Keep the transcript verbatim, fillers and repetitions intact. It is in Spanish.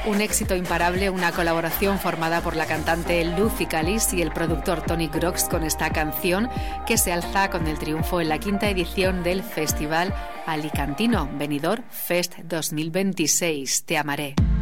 Un éxito imparable, una colaboración formada por la cantante Lucy Calis y el productor Tony Grox con esta canción que se alza con el triunfo en la quinta edición del Festival Alicantino Benidorm Fest dos mil veintiséis. Te amaré.